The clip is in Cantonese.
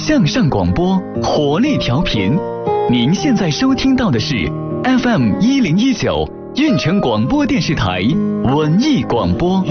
向上广播，活力调频。您现在收听到的是 FM1019 运城广播电视台文艺广播。